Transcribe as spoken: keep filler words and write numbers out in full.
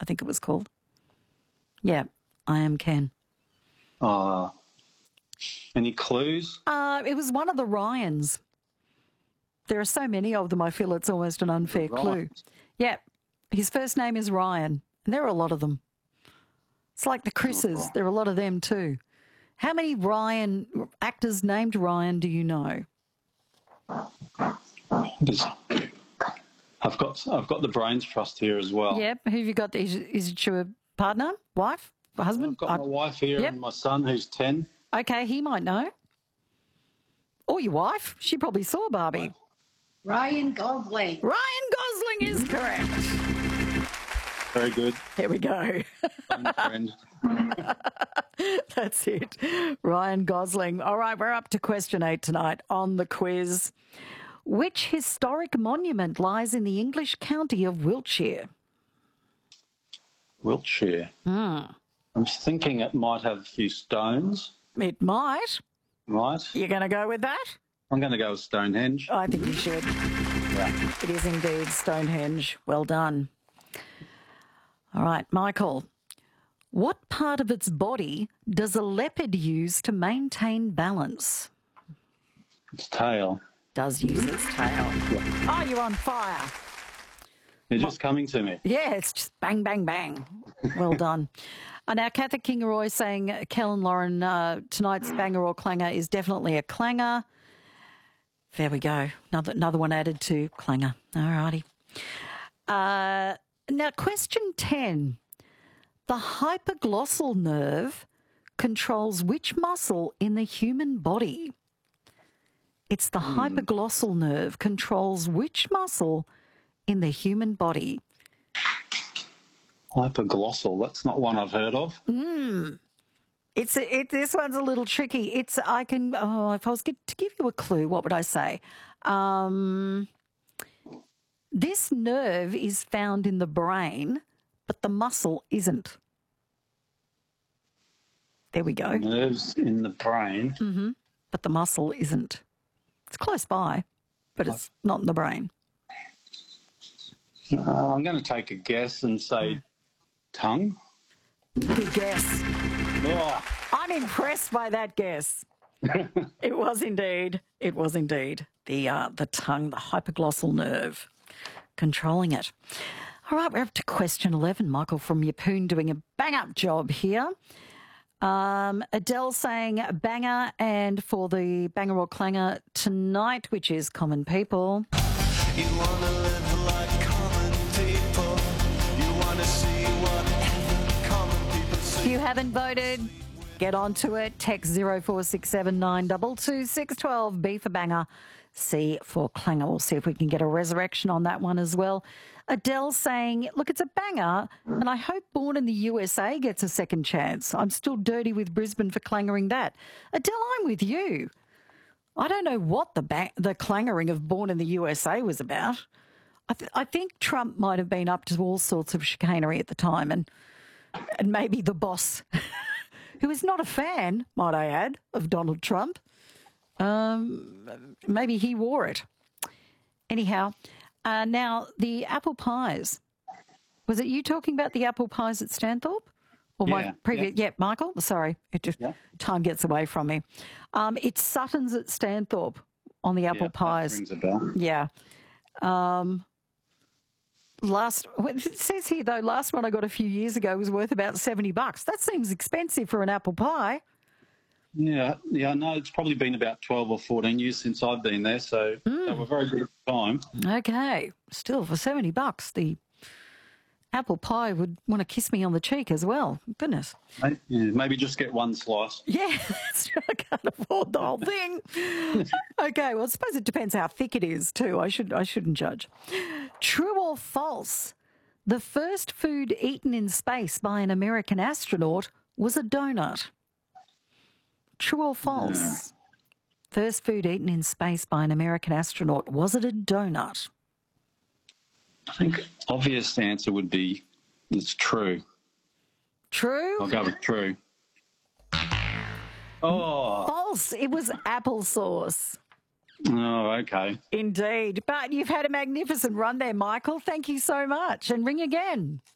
I think it was called. Yeah, I Am Ken. Uh, any clues? Uh, it was one of the Ryans. There are so many of them, I feel it's almost an unfair Right. clue. Yeah, his first name is Ryan, and there are a lot of them. It's like the Chris's. There are a lot of them too. How many Ryan actors named Ryan do you know? There's- I've got I've got the brains trust here as well. Yep. Who have you got? Is, is it your partner, wife, husband? I've got my wife here Yep. and my son who's ten. Okay, he might know. Or your wife. She probably saw Barbie. Ryan Gosling. Ryan Gosling is correct. Very good. There we go. Fun friend. That's it. Ryan Gosling. All right, we're up to question eight tonight on the quiz. Which historic monument lies in the English county of Wiltshire? Wiltshire. Hmm. I'm thinking it might have a few stones, It might. right? You're going to go with that? I'm going to go with Stonehenge. I think you should. Yeah. It is indeed Stonehenge. Well done. All right, Michael. What part of its body does a leopard use to maintain balance? Its tail. Does use its tail. Oh, you're on fire. They're just coming to me. Yeah, it's just bang, bang, bang. Well done. And now, Kathy Kingaroy saying, Kellen Lauren, uh, tonight's banger or clanger is definitely a clanger. There we go. Another another one added to clanger. All righty. Uh, now, question ten. The hypoglossal nerve controls which muscle in the human body? It's the Hmm. hypoglossal nerve controls which muscle in the human body? Hyperglossal. That's not one I've heard of. Mm. It's a, it. This one's a little tricky. It's I can. Oh, if I was get, to give you a clue, what would I say? Um, this nerve is found in the brain, but the muscle isn't. There we go. Nerves in the brain. Mm-hmm. But the muscle isn't. It's close by, but it's not in the brain. Uh, I'm going to take a guess and say tongue. Good guess. Oh, I'm impressed by that guess. It was indeed. It was indeed the uh, the tongue, the hypoglossal nerve, controlling it. All right, we're up to question eleven. Michael from Yeppoon doing a bang-up job here. Um, Adele saying banger, and for the banger or clanger tonight, which is Common People. You wanna live like common people. You wanna see what common people see. If you haven't voted, get onto it. Text zero four six seven nine two two six one two. B for banger, C for clanger. We'll see if we can get a resurrection on that one as well. Adele saying, look, it's a banger, and I hope Born in the U S A gets a second chance. I'm still dirty with Brisbane for clangering that. Adele, I'm with you. I don't know what the ba- the clangering of Born in the U S A was about. I, th- I think Trump might have been up to all sorts of chicanery at the time, and and maybe the boss, who is not a fan, might I add, of Donald Trump, um, maybe he wore it. Anyhow, uh, now the apple pies. Was it you talking about the apple pies at Stanthorpe? Or my Yeah, previous, yeah. Michael, sorry, it just Yeah. time gets away from me. Um, it's Sutton's at Stanthorpe on the apple yeah, that pies. rings a bell. Yeah. Um, last, well, it says here though, last one I got a few years ago was worth about seventy bucks. That seems expensive for an apple pie. Yeah, yeah, no, it's probably been about twelve or fourteen years since I've been there, so they were very good at the time. Okay. Still, for seventy bucks, the apple pie would want to kiss me on the cheek as well. Goodness. Maybe, yeah, maybe just get one slice. Yeah, that's true. I can't afford the whole thing. Okay, well, I suppose it depends how thick it is too. I should I shouldn't judge. True or false? The first food eaten in space by an American astronaut was a donut. True or false? First food eaten in space by an American astronaut, was it a donut? I think obvious answer would be it's true. True? I'll go with true. Oh, False. It was applesauce. oh, okay. Indeed. But you've had a magnificent run there, Michael. Thank you so much. And ring again.